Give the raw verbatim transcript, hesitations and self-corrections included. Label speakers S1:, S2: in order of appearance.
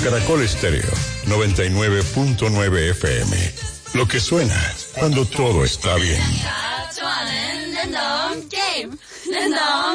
S1: Caracol Estéreo, noventa y nueve punto nueve F M. Lo que suena cuando todo está bien.